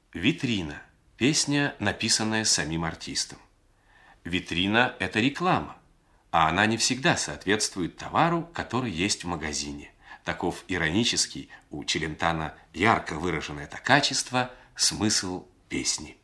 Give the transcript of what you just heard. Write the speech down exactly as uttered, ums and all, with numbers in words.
Витрина. Песня, написанная самим артистом. Витрина – это реклама, а она не всегда соответствует товару, который есть в магазине. Таков иронический, у Челентано ярко выраженное это качество, смысл песни.